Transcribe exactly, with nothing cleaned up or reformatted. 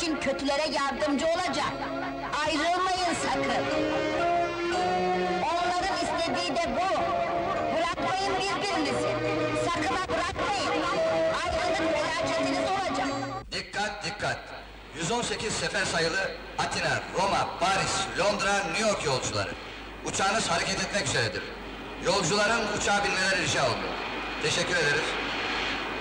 için kötülere yardımcı olacak. Ayrılmayın sakın. Onların istediği de bu. Bırakmayın birbirinizi. Sakın ha bırakmayın. Ayrılık felaketiniz olacak. Dikkat dikkat! yüz on sekiz sefer sayılı Atina, Roma, Paris, Londra, New York yolcuları. Uçağınız hareket etmek üzeredir. Yolcuların uçağa binmeleri rica oldu. Teşekkür ederiz.